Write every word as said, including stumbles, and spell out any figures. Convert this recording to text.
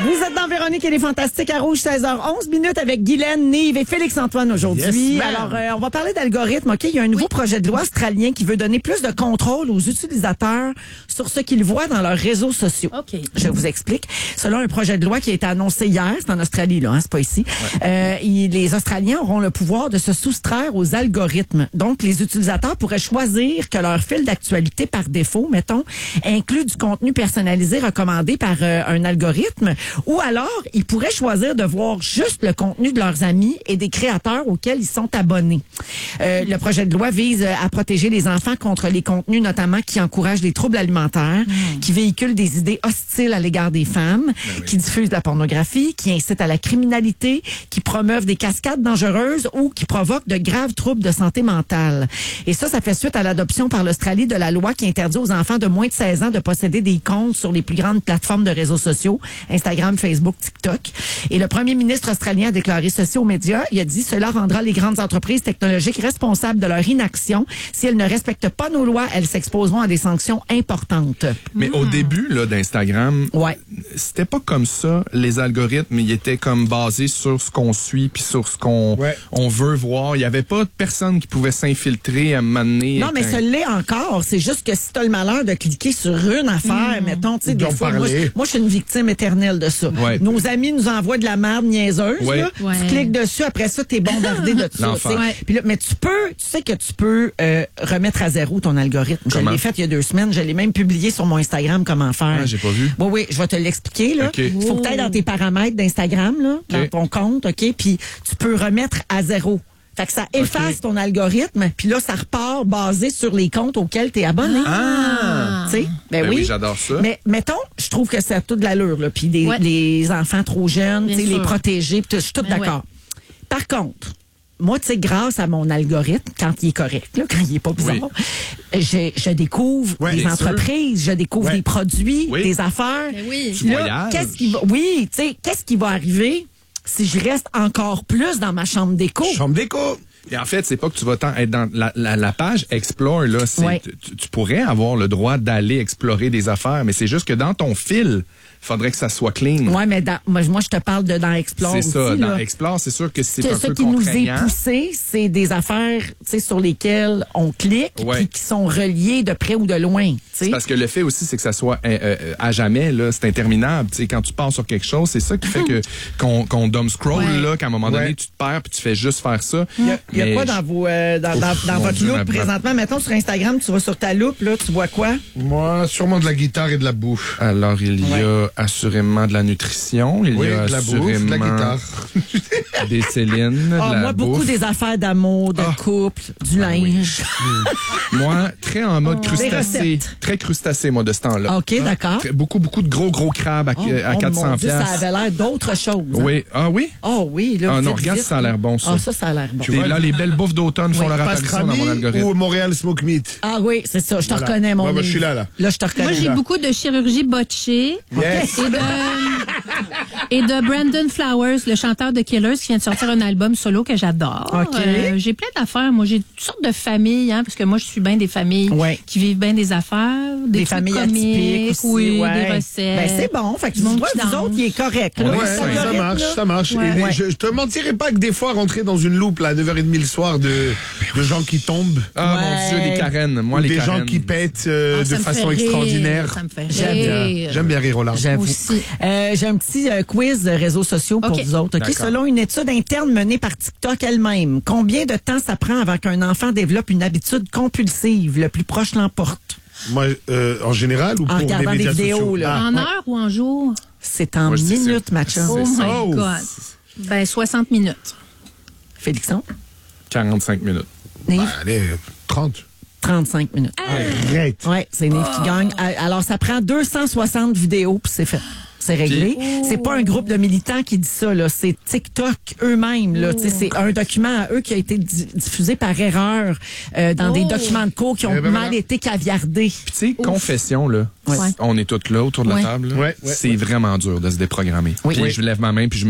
Vous êtes dans Véronique et les Fantastiques à Rouge, seize heures onze minutes avec Guylaine, Nive et Félix-Antoine aujourd'hui. Yes, Alors, euh, on va parler d'algorithme. OK, il y a un nouveau oui. projet de loi australien qui veut donner plus de contrôle aux utilisateurs sur ce qu'ils voient dans leurs réseaux sociaux. OK. Je vous explique. Selon un projet de loi qui a été annoncé hier, c'est en Australie, là, hein, c'est pas ici, ouais. euh, il, les Australiens auront le pouvoir de se soustraire aux algorithmes. Donc, les utilisateurs pourraient choisir que leur fil d'actualité par défaut, mettons, inclut du contenu personnalisé recommandé par euh, un algorithme. Ou alors, ils pourraient choisir de voir juste le contenu de leurs amis et des créateurs auxquels ils sont abonnés. Euh, le projet de loi vise à protéger les enfants contre les contenus, notamment qui encouragent des troubles alimentaires, mmh. qui véhiculent des idées hostiles à l'égard des femmes, ben oui. qui diffusent de la pornographie, qui incitent à la criminalité, qui promeuvent des cascades dangereuses ou qui provoquent de graves troubles de santé mentale. Et ça, ça fait suite à l'adoption par l'Australie de la loi qui interdit aux enfants de moins de seize ans de posséder des comptes sur les plus grandes plateformes de réseaux sociaux, Instagram, Facebook, TikTok. Et le premier ministre australien a déclaré ceci aux médias. Il a dit « Cela rendra les grandes entreprises technologiques responsables de leur inaction. Si elles ne respectent pas nos lois, elles s'exposeront à des sanctions importantes. » Mais mmh. au début là d'Instagram, ouais. c'était pas comme ça. Les algorithmes, ils étaient comme basés sur ce qu'on suit puis sur ce qu'on ouais. on veut voir. Il y avait pas personne qui pouvait s'infiltrer à un moment donné. Non, mais un... ça l'est encore. C'est juste que si tu as le malheur de cliquer sur une affaire, mmh. mettons, tu sais, des fois, moi, je, moi, je suis une victime éternelle de ça. Ouais. Nos amis nous envoient de la merde niaiseuse. Ouais. Là. Ouais. Tu cliques dessus, après ça, t'es bombardé de tout ça. Ouais. Puis là, mais tu peux, tu sais que tu peux euh, remettre à zéro ton algorithme. Comment? Je l'ai fait il y a deux semaines. Je l'ai même publié sur mon Instagram comment faire. Ah, j'ai pas vu. Bon, oui, je vais te l'expliquer. Là. Okay. Il faut que tu ailles dans tes paramètres d'Instagram, là, okay. dans ton compte, OK? Puis tu peux remettre à zéro. Fait que ça efface okay. ton algorithme, puis là, ça repart basé sur les comptes auxquels tu es abonné. Ah! Tu sais? Ben, ben oui, oui j'adore ça. Mais mettons, je trouve que ça a tout de l'allure, là. Puis ouais. les enfants trop jeunes, tu sais, les protéger, puis je suis toute ben d'accord. Ouais. Par contre, moi, tu sais, grâce à mon algorithme, quand il est correct, là, quand il est pas bizarre, oui. je, je découvre ouais, des entreprises, sûr. je découvre ouais. des produits, oui. des affaires. Mais oui. Là, qu'est-ce qui va, oui, tu sais, qu'est-ce qui va arriver si je reste encore plus dans ma chambre d'écho? Chambre d'écho! Et en fait, c'est pas que tu vas tant être dans la, la, la page Explore, là, c'est, ouais. tu, tu pourrais avoir le droit d'aller explorer des affaires, mais c'est juste que dans ton fil, il faudrait que ça soit clean. Oui, mais dans, moi, moi, je te parle de dans Explore C'est ça, aussi, dans là. Explore, c'est sûr que c'est que un ce peu qui contraignant. nous est poussé, c'est des affaires, tu sais, sur lesquelles on clique, ouais. puis qui sont reliées de près ou de loin. C'est parce que le fait aussi, c'est que ça soit euh, euh, à jamais, là, c'est interminable. Tu sais, quand tu pars sur quelque chose, c'est ça qui fait que qu'on, qu'on dumb scroll, ouais. là, qu'à un moment donné, ouais. tu te perds puis tu fais juste faire ça. Il y a, il y a quoi dans vos euh, dans, Ouf, dans, dans votre loupe présentement? Mettons sur Instagram, tu vas sur ta loupe, là, tu vois quoi? Moi, sûrement de la guitare et de la bouffe. Alors, il y a ouais. assurément de la nutrition, il oui, y a de la assurément bouffe, de la guitare. des Céline, oh, de la moi, bouffe. beaucoup des affaires d'amour, de oh. couple, du ah, linge. Oui. Moi, très en mode oh. crustacé. Très crustacé, moi, de ce temps-là. OK, ah. d'accord. Très, beaucoup, beaucoup de gros, gros crabes à, oh, à quatre cents Dieu, piastres. Ça avait l'air d'autre chose. Hein? Oui. Ah oui? Oh oui. Là, ah non, vite, regarde vite, si ça a l'air bon, ça. Ah, ça, ça a l'air bon. Tu vois, là, les belles bouffes d'automne oui. font leur apparition dans mon algorithme. Ou Montréal Smoke Meat. Ah oui, c'est ça. Je te voilà. reconnais, mon ouais, moi, je suis là, là. Là, je te reconnais. Moi, j'ai là. beaucoup de chirurgie botchée. Yes. Et de... Et de Brandon Flowers, le chanteur de Killers, qui vient de sortir un album solo que j'adore. Okay. Euh, j'ai plein d'affaires. Moi, j'ai toutes sortes de familles, hein, parce que moi, je suis bien des familles ouais. qui vivent bien des affaires, des, des familles comiques, aussi, oui, ouais. des recettes. Ben, c'est bon. Fait que tu vois, vous autres, il est correct. Là. Ouais, Ouais, ça, ça marche, là. ça marche. Ouais. Et Ouais. je, je te mentirais pas que des fois, rentrer dans une loupe, là, à neuf heures trente le soir, de, de gens qui tombent. Ah, ouais. mon Dieu, des carènes. Moi, ou les des carènes. gens qui pètent euh, oh, de façon rire, extraordinaire. Ça me fait J'aime bien, j'aime bien rire au large. J'avoue. Euh, j'ai un petit euh, quiz de réseaux sociaux pour okay. vous autres. Okay? Selon une étude interne menée par TikTok elle-même, combien de temps ça prend avant qu'un enfant développe une habitude compulsive? Le plus proche l'emporte. Moi, euh, en général ou en pour les regardant médias des vidéos, sociaux? là. En ouais. heure ou en jour? C'est en Moi, minutes, ma chum. Oh my God. Ben, soixante minutes. Félixon? quarante-cinq minutes. Nive? Ben, allez, trente. trente-cinq minutes. Arrête. Oui, c'est Nive qui gagne. Alors, ça prend deux cent soixante vidéos, puis c'est fait. C'est réglé. Puis, c'est pas un groupe de militants qui dit ça, là. C'est TikTok eux-mêmes, là. Oh. C'est un document à eux qui a été di- diffusé par erreur euh, dans oh. des documents de cours qui ont eh ben mal voilà. été caviardés. Puis, tu sais, confession, là. Ouais. On est tous là autour de la ouais. table. Là. Ouais, ouais, c'est ouais. vraiment dur de se déprogrammer. Oui. Puis, oui. je lève ma main puis je